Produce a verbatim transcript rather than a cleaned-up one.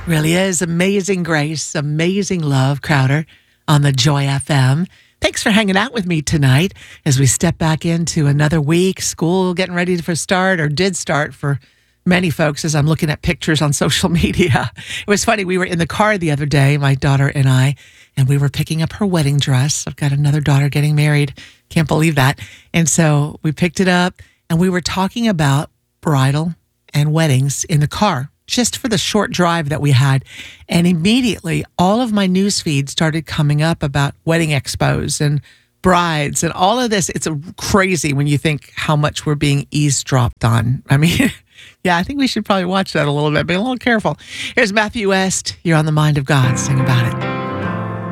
Really is Amazing Grace, Amazing Love, Crowder on the Joy F M. Thanks for hanging out with me tonight as we step back into another week. School getting ready for start, or did start for many folks as I'm looking at pictures on social media. It was funny. We were in the car the other day, my daughter and I, and we were picking up her wedding dress. I've got another daughter getting married. Can't believe that. And so we picked it up and we were talking about bridal and weddings in the car, just for the short drive that we had. And immediately all of my news feeds started coming up about wedding expos and brides and all of this. It's a crazy when you think how much we're being eavesdropped on. I mean, yeah, I think we should probably watch that a little bit. Be a little careful. Here's Matthew West. You're on the Mind of God. Sing about it.